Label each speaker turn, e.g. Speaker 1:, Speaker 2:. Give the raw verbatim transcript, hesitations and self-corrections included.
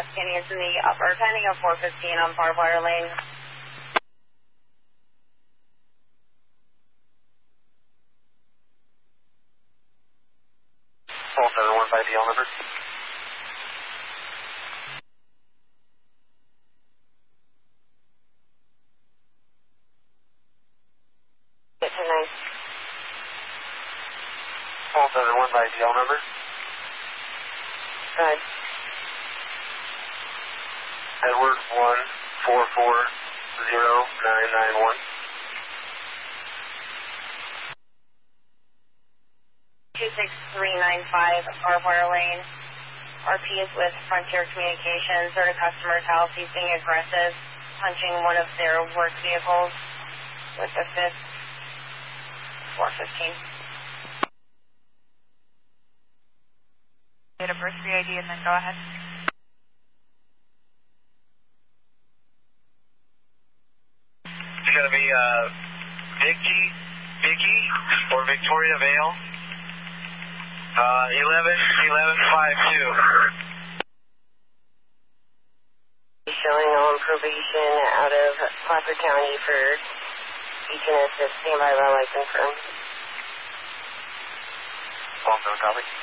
Speaker 1: scanning into the upper pending of four fifteen on barbed wire lane.
Speaker 2: Call seven one five D L number.
Speaker 1: Get to nine.
Speaker 2: Call seven one five D L number.
Speaker 1: Good.
Speaker 2: Edward one four four zero nine nine one.
Speaker 1: two six three nine five barbed wire lane. R P is with Frontier Communications. They're at a customer's house. He's being aggressive, punching one of their work vehicles with the fifth four fifteen.
Speaker 3: Date of birth, three I D, and then go ahead.
Speaker 2: It's going to be uh, Vicky, Vicky, or Victoria Vale, uh, eleven eleven five two.
Speaker 1: Showing on probation out of Placer County for each and assist. Standby while I confirm.
Speaker 2: Also, copy.